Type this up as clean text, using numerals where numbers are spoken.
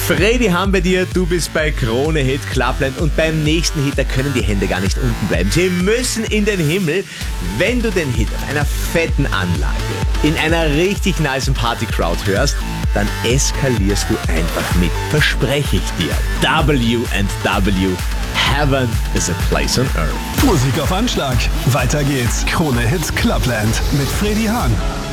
Freddy haben bei dir, du bist bei Krone Hit Clubland und beim nächsten Hit, da können die Hände gar nicht unten bleiben. Sie müssen in den Himmel. Wenn du den Hit auf einer fetten Anlage in einer richtig nicen Party-Crowd hörst, dann eskalierst du einfach mit, verspreche ich dir. W&W, Heaven is a place on earth. Musik auf Anschlag. Weiter geht's. Krone Hit Clubland mit Freddy Hahn.